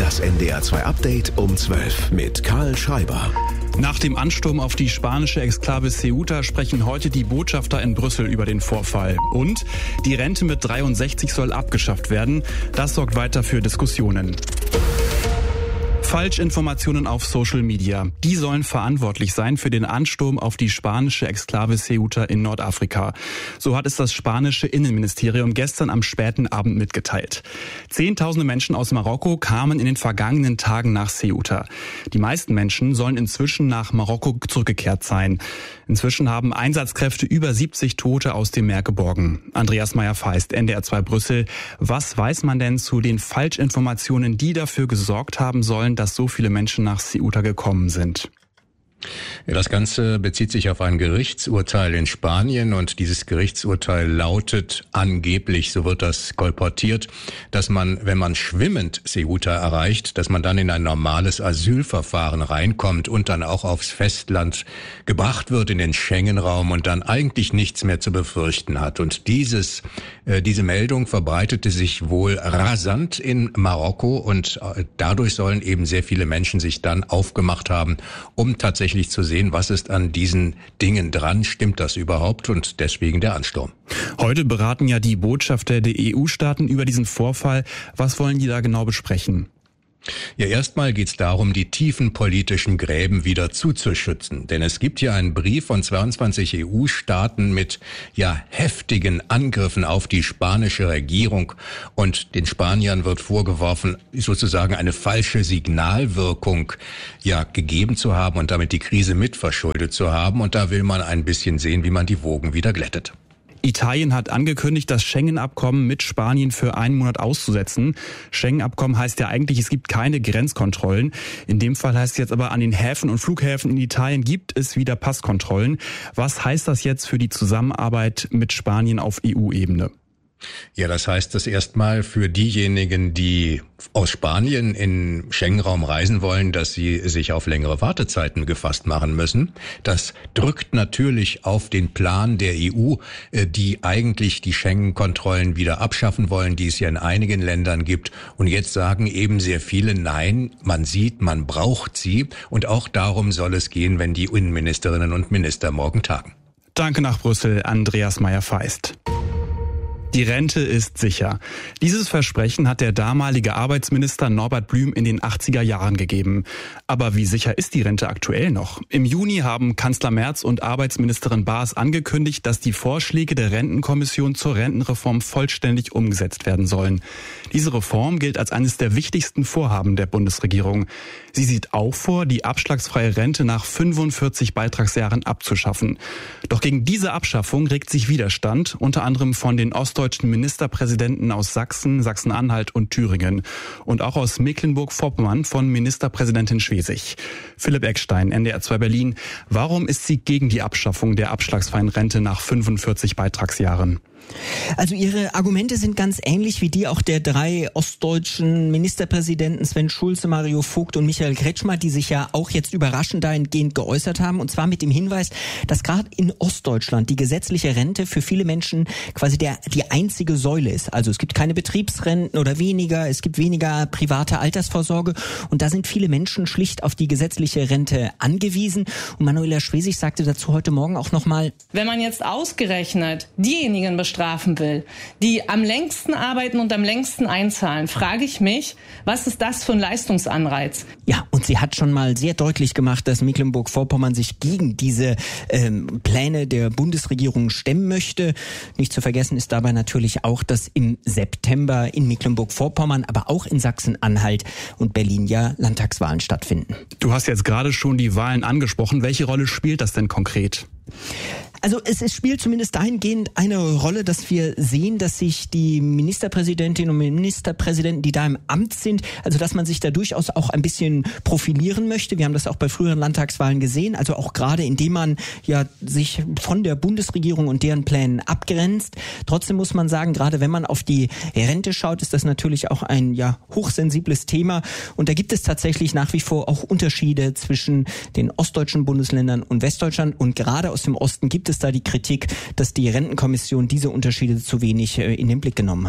Das NDR 2 Update um 12 mit Karl Schreiber. Nach dem Ansturm auf die spanische Exklave Ceuta sprechen heute die Botschafter in Brüssel über den Vorfall. Und die Rente mit 63 soll abgeschafft werden. Das sorgt weiter für Diskussionen. Falschinformationen auf Social Media. Die sollen verantwortlich sein für den Ansturm auf die spanische Exklave Ceuta in Nordafrika. So hat es das spanische Innenministerium gestern am späten Abend mitgeteilt. Zehntausende Menschen aus Marokko kamen in den vergangenen Tagen nach Ceuta. Die meisten Menschen sollen inzwischen nach Marokko zurückgekehrt sein. Inzwischen haben Einsatzkräfte über 70 Tote aus dem Meer geborgen. Andreas Meyer-Feist, NDR 2 Brüssel. Was weiß man denn zu den Falschinformationen, die dafür gesorgt haben sollen, dass so viele Menschen nach Ceuta gekommen sind? Ja, das Ganze bezieht sich auf ein Gerichtsurteil in Spanien und dieses Gerichtsurteil lautet angeblich, so wird das kolportiert, dass man, wenn man schwimmend Ceuta erreicht, dass man dann in ein normales Asylverfahren reinkommt und dann auch aufs Festland gebracht wird in den Schengen-Raum und dann eigentlich nichts mehr zu befürchten hat. Und diese Meldung verbreitete sich wohl rasant in Marokko und dadurch sollen eben sehr viele Menschen sich dann aufgemacht haben, um tatsächlich zu sehen, was ist an diesen Dingen dran, stimmt das überhaupt, und deswegen der Ansturm. Heute beraten ja die Botschafter der EU-Staaten über diesen Vorfall. Was wollen die da genau besprechen? Ja, erstmal geht's darum, die tiefen politischen Gräben wieder zuzuschützen. Denn es gibt hier einen Brief von 22 EU-Staaten mit heftigen Angriffen auf die spanische Regierung. Und den Spaniern wird vorgeworfen, sozusagen eine falsche Signalwirkung gegeben zu haben und damit die Krise mitverschuldet zu haben. Und da will man ein bisschen sehen, wie man die Wogen wieder glättet. Italien hat angekündigt, das Schengen-Abkommen mit Spanien für einen Monat auszusetzen. Schengen-Abkommen heißt ja eigentlich, es gibt keine Grenzkontrollen. In dem Fall heißt es jetzt aber, an den Häfen und Flughäfen in Italien gibt es wieder Passkontrollen. Was heißt das jetzt für die Zusammenarbeit mit Spanien auf EU-Ebene? Ja, das heißt, dass erstmal für diejenigen, die aus Spanien in Schengen-Raum reisen wollen, dass sie sich auf längere Wartezeiten gefasst machen müssen. Das drückt natürlich auf den Plan der EU, die eigentlich die Schengen-Kontrollen wieder abschaffen wollen, die es ja in einigen Ländern gibt. Und jetzt sagen eben sehr viele, nein, man sieht, man braucht sie. Und auch darum soll es gehen, wenn die Innenministerinnen und Minister morgen tagen. Danke nach Brüssel, Andreas Meyer-Feist. Die Rente ist sicher. Dieses Versprechen hat der damalige Arbeitsminister Norbert Blüm in den 80er Jahren gegeben. Aber wie sicher ist die Rente aktuell noch? Im Juni haben Kanzler Merz und Arbeitsministerin Baas angekündigt, dass die Vorschläge der Rentenkommission zur Rentenreform vollständig umgesetzt werden sollen. Diese Reform gilt als eines der wichtigsten Vorhaben der Bundesregierung. Sie sieht auch vor, die abschlagsfreie Rente nach 45 Beitragsjahren abzuschaffen. Doch gegen diese Abschaffung regt sich Widerstand, unter anderem von den ostdeutschen Ministerpräsidenten aus Sachsen, Sachsen-Anhalt und Thüringen und auch aus Mecklenburg-Vorpommern von Ministerpräsidentin Schwesig. Philipp Eckstein, NDR 2 Berlin. Warum ist sie gegen die Abschaffung der abschlagsfreien Rente nach 45 Beitragsjahren? Also ihre Argumente sind ganz ähnlich wie die auch der drei ostdeutschen Ministerpräsidenten Sven Schulze, Mario Vogt und Michael Kretschmer, die sich ja auch jetzt überraschend dahingehend geäußert haben. Und zwar mit dem Hinweis, dass gerade in Ostdeutschland die gesetzliche Rente für viele Menschen quasi die einzige Säule ist. Also es gibt keine Betriebsrenten oder weniger, es gibt weniger private Altersvorsorge. Und da sind viele Menschen schlicht auf die gesetzliche Rente angewiesen. Und Manuela Schwesig sagte dazu heute Morgen auch nochmal: Wenn man jetzt ausgerechnet diejenigen bestrafen will, die am längsten arbeiten und am längsten einzahlen, frage ich mich, was ist das für ein Leistungsanreiz? Ja, und sie hat schon mal sehr deutlich gemacht, dass Mecklenburg-Vorpommern sich gegen diese Pläne der Bundesregierung stemmen möchte. Nicht zu vergessen ist dabei natürlich auch, dass im September in Mecklenburg-Vorpommern, aber auch in Sachsen-Anhalt und Berlin ja Landtagswahlen stattfinden. Du hast jetzt gerade schon die Wahlen angesprochen. Welche Rolle spielt das denn konkret? Also es spielt zumindest dahingehend eine Rolle, dass wir sehen, dass sich die Ministerpräsidentinnen und Ministerpräsidenten, die da im Amt sind, also dass man sich da durchaus auch ein bisschen profilieren möchte. Wir haben das auch bei früheren Landtagswahlen gesehen, also auch gerade indem man ja sich von der Bundesregierung und deren Plänen abgrenzt. Trotzdem muss man sagen, gerade wenn man auf die Rente schaut, ist das natürlich auch ein hochsensibles Thema. Und da gibt es tatsächlich nach wie vor auch Unterschiede zwischen den ostdeutschen Bundesländern und Westdeutschland. Und gerade aus dem Osten gibt es da die Kritik, dass die Rentenkommission diese Unterschiede zu wenig in den Blick genommen hat.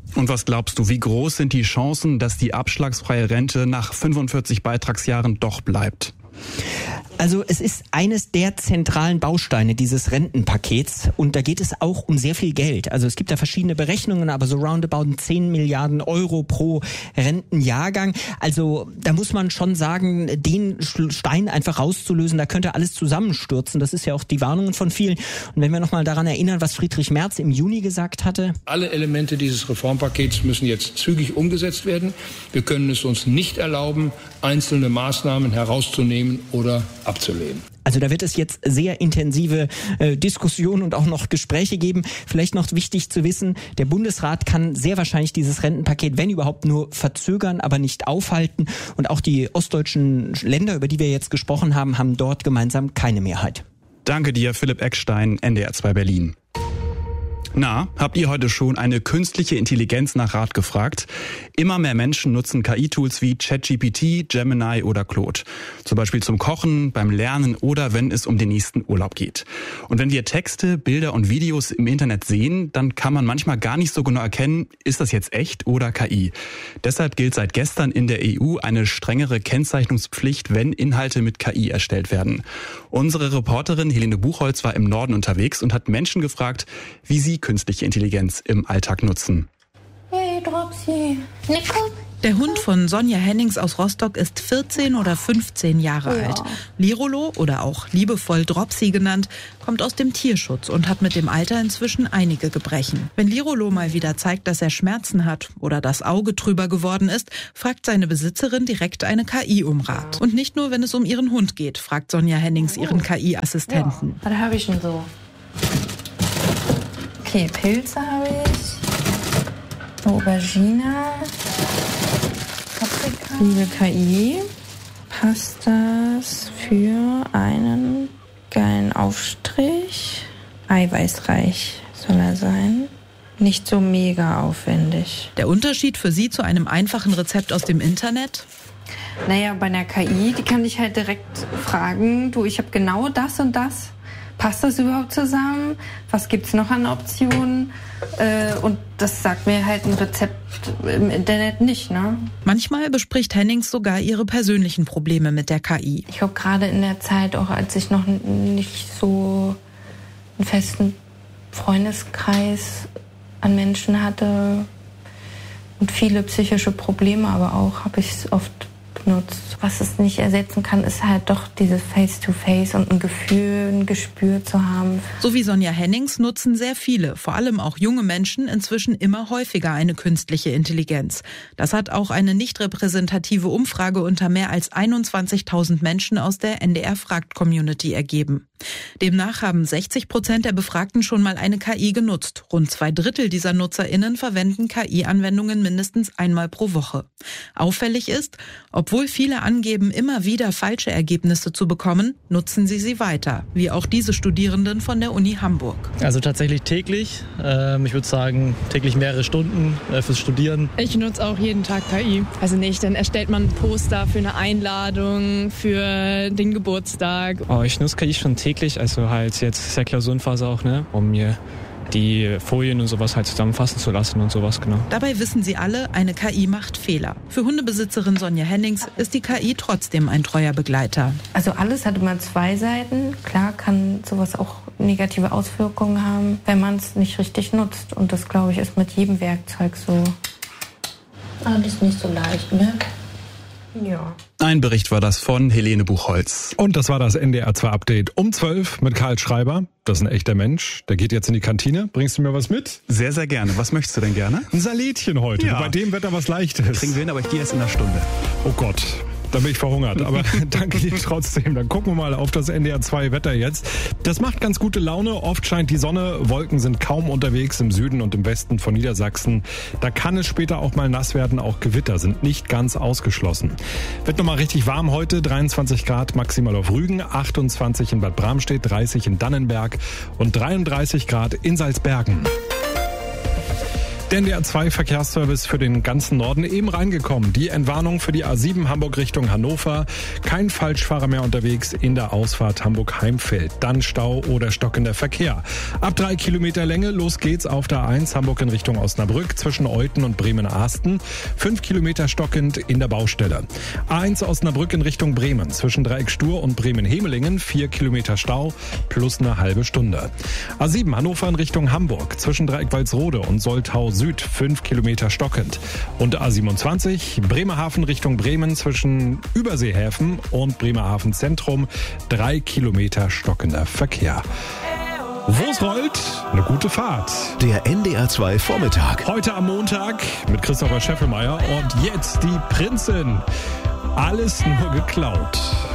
Und was glaubst du, wie groß sind die Chancen, dass die abschlagsfreie Rente nach 45 Beitragsjahren doch bleibt? Also es ist eines der zentralen Bausteine dieses Rentenpakets und da geht es auch um sehr viel Geld. Also es gibt da verschiedene Berechnungen, aber so roundabout 10 Milliarden Euro pro Rentenjahrgang. Also da muss man schon sagen, den Stein einfach rauszulösen, da könnte alles zusammenstürzen. Das ist ja auch die Warnung von vielen. Und wenn wir nochmal daran erinnern, was Friedrich Merz im Juni gesagt hatte. Alle Elemente dieses Reformpakets müssen jetzt zügig umgesetzt werden. Wir können es uns nicht erlauben, einzelne Maßnahmen herauszunehmen oder abzulehnen. Also da wird es jetzt sehr intensive Diskussionen und auch noch Gespräche geben. Vielleicht noch wichtig zu wissen, der Bundesrat kann sehr wahrscheinlich dieses Rentenpaket, wenn überhaupt, nur verzögern, aber nicht aufhalten. Und auch die ostdeutschen Länder, über die wir jetzt gesprochen haben, haben dort gemeinsam keine Mehrheit. Danke dir, Philipp Eckstein, NDR 2 Berlin. Na, habt ihr heute schon eine künstliche Intelligenz nach Rat gefragt? Immer mehr Menschen nutzen KI-Tools wie ChatGPT, Gemini oder Claude. Zum Beispiel zum Kochen, beim Lernen oder wenn es um den nächsten Urlaub geht. Und wenn wir Texte, Bilder und Videos im Internet sehen, dann kann man manchmal gar nicht so genau erkennen, ist das jetzt echt oder KI. Deshalb gilt seit gestern in der EU eine strengere Kennzeichnungspflicht, wenn Inhalte mit KI erstellt werden. Unsere Reporterin Helene Buchholz war im Norden unterwegs und hat Menschen gefragt, wie sie künstliche Intelligenz im Alltag nutzen. Hey, Dropsy. Nico? Der Hund von Sonja Hennings aus Rostock ist 14 oder 15 Jahre alt. Lirolo, oder auch liebevoll Dropsy genannt, kommt aus dem Tierschutz und hat mit dem Alter inzwischen einige Gebrechen. Wenn Lirolo mal wieder zeigt, dass er Schmerzen hat oder das Auge trüber geworden ist, fragt seine Besitzerin direkt eine KI um Rat. Und nicht nur, wenn es um ihren Hund geht, fragt Sonja Hennings ihren KI-Assistenten. Was habe ich denn so? Okay, Pilze habe ich. Aubergine. Paprika. Liebe KI, passt das für einen geilen Aufstrich? Eiweißreich soll er sein. Nicht so mega aufwendig. Der Unterschied für Sie zu einem einfachen Rezept aus dem Internet? Naja, bei einer KI, die kann ich halt direkt fragen, du, ich habe genau das und das. Passt das überhaupt zusammen? Was gibt's noch an Optionen? Und das sagt mir halt ein Rezept im Internet nicht, ne? Manchmal bespricht Hennings sogar ihre persönlichen Probleme mit der KI. Ich glaube, gerade in der Zeit, auch als ich noch nicht so einen festen Freundeskreis an Menschen hatte und viele psychische Probleme, aber auch, habe ich es oft benutzt. Was es nicht ersetzen kann, ist halt doch dieses Face-to-Face und ein Gefühl, ein Gespür zu haben. So wie Sonja Hennings nutzen sehr viele, vor allem auch junge Menschen, inzwischen immer häufiger eine künstliche Intelligenz. Das hat auch eine nicht repräsentative Umfrage unter mehr als 21.000 Menschen aus der NDR-Fragt-Community ergeben. Demnach haben 60% der Befragten schon mal eine KI genutzt. Rund 2/3 dieser NutzerInnen verwenden KI-Anwendungen mindestens einmal pro Woche. Auffällig ist, obwohl viele angeben, immer wieder falsche Ergebnisse zu bekommen, nutzen sie weiter, wie auch diese Studierenden von der Uni Hamburg. Also tatsächlich täglich. Ich würde sagen, täglich mehrere Stunden fürs Studieren. Ich nutze auch jeden Tag KI. Also nicht, dann erstellt man ein Poster für eine Einladung, für den Geburtstag. Oh, ich nutze KI schon täglich, also halt jetzt ist ja Klausurenphase auch, ne, um mir die Folien und sowas halt zusammenfassen zu lassen und sowas, genau. Dabei wissen sie alle, eine KI macht Fehler. Für Hundebesitzerin Sonja Hennings ist die KI trotzdem ein treuer Begleiter. Also alles hat immer zwei Seiten. Klar kann sowas auch negative Auswirkungen haben, wenn man es nicht richtig nutzt. Und das, glaube ich, ist mit jedem Werkzeug so. Das ist nicht so leicht, ne? Ja. Ein Bericht war das von Helene Buchholz. Und das war das NDR 2 Update um 12 mit Karl Schreiber. Das ist ein echter Mensch. Der geht jetzt in die Kantine. Bringst du mir was mit? Sehr, sehr gerne. Was möchtest du denn gerne? Ein Salätchen heute. Ja. Bei dem Wetter was Leichtes. Kriegen wir hin, aber ich gehe erst in einer Stunde. Oh Gott. Da bin ich verhungert, aber danke dir trotzdem. Dann gucken wir mal auf das NDR 2 Wetter jetzt. Das macht ganz gute Laune. Oft scheint die Sonne. Wolken sind kaum unterwegs im Süden und im Westen von Niedersachsen. Da kann es später auch mal nass werden. Auch Gewitter sind nicht ganz ausgeschlossen. Wird nochmal richtig warm heute. 23 Grad maximal auf Rügen, 28 in Bad Bramstedt, 30 in Dannenberg und 33 Grad in Salzbergen. Der NDR2-Verkehrsservice für den ganzen Norden eben reingekommen. Die Entwarnung für die A7 Hamburg Richtung Hannover. Kein Falschfahrer mehr unterwegs in der Ausfahrt Hamburg-Heimfeld. Dann Stau oder stockender Verkehr. Ab 3 Kilometer Länge, los geht's auf der A1 Hamburg in Richtung Osnabrück zwischen Euthen und Bremen-Ahsten. 5 Kilometer stockend in der Baustelle. A1 Osnabrück in Richtung Bremen zwischen Dreieck Stur und Bremen-Hemelingen. 4 Kilometer Stau plus eine halbe Stunde. A7 Hannover in Richtung Hamburg zwischen Dreieck Walsrode und Soltau Süd 5 Kilometer stockend. Und A27 Bremerhaven Richtung Bremen zwischen Überseehäfen und Bremerhaven Zentrum 3 Kilometer stockender Verkehr. Wo es rollt, eine gute Fahrt. Der NDR2 Vormittag. Heute am Montag mit Christopher Scheffelmeier und jetzt die Prinzin. Alles nur geklaut.